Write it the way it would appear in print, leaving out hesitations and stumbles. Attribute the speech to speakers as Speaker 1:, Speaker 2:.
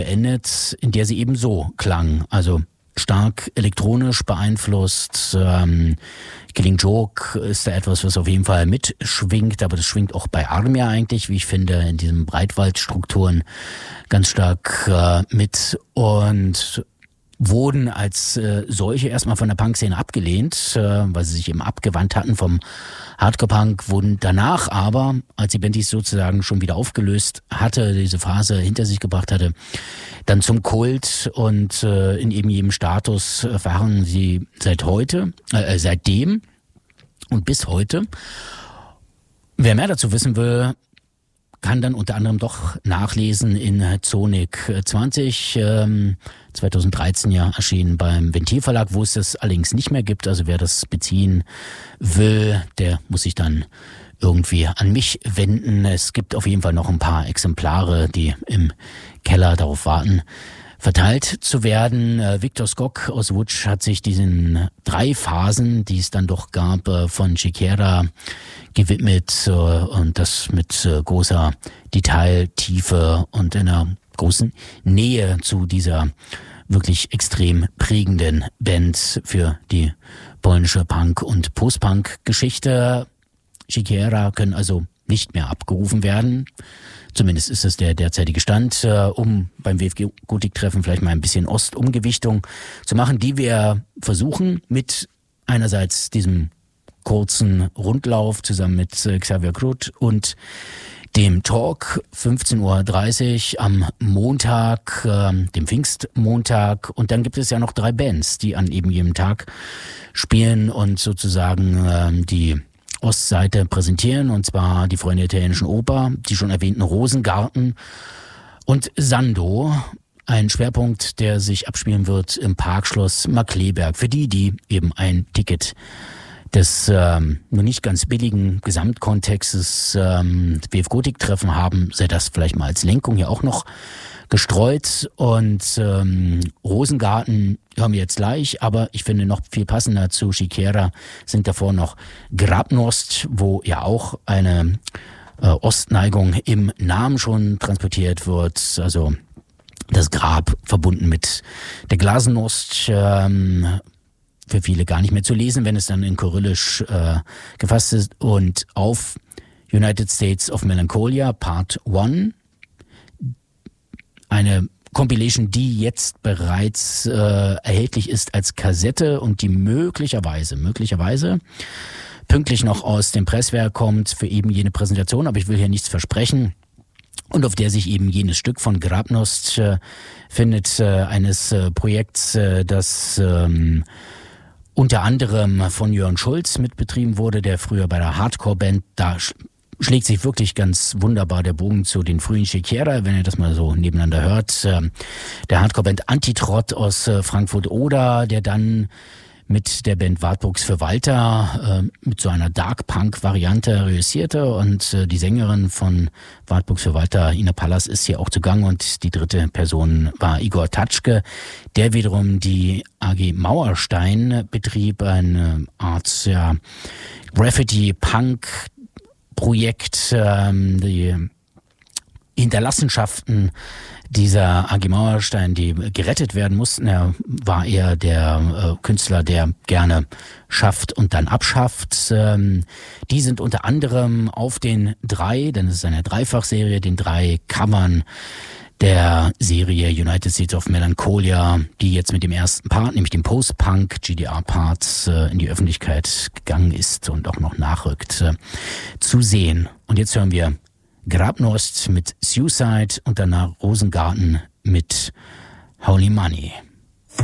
Speaker 1: beendet, in der sie eben so klang. Also stark elektronisch beeinflusst. Killing Joke ist da etwas, was auf jeden Fall mitschwingt, aber das schwingt auch bei Armia eigentlich, wie ich finde, in diesen Breitwaldstrukturen ganz stark mit und wurden als solche erstmal von der Punk-Szene abgelehnt, weil sie sich eben abgewandt hatten vom Hardcore-Punk, wurden danach aber, als die Band dies sozusagen schon wieder aufgelöst hatte, diese Phase hinter sich gebracht hatte, dann zum Kult und in eben jedem Status verharren sie seitdem und bis heute. Wer mehr dazu wissen will, kann dann unter anderem doch nachlesen in Sonic 20, 2013 ja erschienen beim Ventil Verlag, wo es das allerdings nicht mehr gibt. Also wer das beziehen will, der muss sich dann irgendwie an mich wenden. Es gibt auf jeden Fall noch ein paar Exemplare, die im Keller darauf warten, verteilt zu werden. Viktor Skok aus Łódź hat sich diesen 3 Phasen, die es dann doch gab, von Chiquera gewidmet und das mit großer Detailtiefe und einer großen Nähe zu dieser wirklich extrem prägenden Band für die polnische Punk- und Post-Punk-Geschichte. Chiquera können also nicht mehr abgerufen werden. Zumindest ist es der derzeitige Stand, um beim WFG-Gotik-Treffen vielleicht mal ein bisschen Ostumgewichtung zu machen, die wir versuchen mit einerseits diesem kurzen Rundlauf zusammen mit Xavier Kruth und dem Talk 15.30 Uhr am Montag, dem Pfingstmontag. Und dann gibt es ja noch 3 Bands, die an eben jedem Tag spielen und sozusagen die Ostseite präsentieren, und zwar die Freunde der italienischen Oper, die schon erwähnten Rosengarten und Sando, ein Schwerpunkt, der sich abspielen wird im Parkschloss Markkleeberg. Für die eben ein Ticket des nur nicht ganz billigen Gesamtkontextes WF-Gotik-Treffen haben, sei das vielleicht mal als Lenkung hier auch noch gestreut. Und Rosengarten hören wir jetzt gleich, aber ich finde noch viel passender zu Chiquera sind davor noch Grabnost, wo ja auch eine Ostneigung im Namen schon transportiert wird. Also das Grab verbunden mit der Glasnost, für viele gar nicht mehr zu lesen, wenn es dann in Kyrillisch gefasst ist. Und auf United States of Melancholia Part 1, eine Compilation, die jetzt bereits erhältlich ist als Kassette und die möglicherweise pünktlich noch aus dem Presswerk kommt für eben jene Präsentation, aber ich will hier nichts versprechen. Und auf der sich eben jenes Stück von Grabnost findet, eines Projekts, das unter anderem von Jörn Schulz mitbetrieben wurde, der früher bei der Hardcore-Band, da schlägt sich wirklich ganz wunderbar der Bogen zu den frühen Chiquera, wenn ihr das mal so nebeneinander hört. Der Hardcore-Band Antitrott aus Frankfurt-Oder, der dann mit der Band Wartburgs für Walter mit so einer Dark-Punk-Variante reüssierte, und die Sängerin von Wartburgs für Walter, Ina Pallas, ist hier auch zugange, und die dritte Person war Igor Tatschke, der wiederum die AG Mauerstein betrieb, eine Art Graffiti-Punk-Projekt, die Hinterlassenschaften dieser AG Mauerstein, die gerettet werden mussten. Er war eher der Künstler, der gerne schafft und dann abschafft. Die sind unter anderem auf den 3, denn es ist eine Dreifachserie, den 3 Covern der Serie United States of Melancholia, die jetzt mit dem ersten Part, nämlich dem Post-Punk GDR-Part, in die Öffentlichkeit gegangen ist und auch noch nachrückt, zu sehen. Und jetzt hören wir Grabnost mit Suicide und danach Rosengarten mit Holy Money.